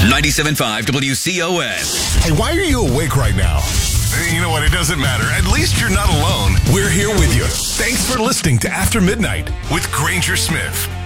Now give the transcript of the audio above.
97.5 WCOS. Hey, why are you awake right now? You know what? It doesn't matter. At least you're not alone. We're here with you. Thanks for listening to After Midnight with Granger Smith.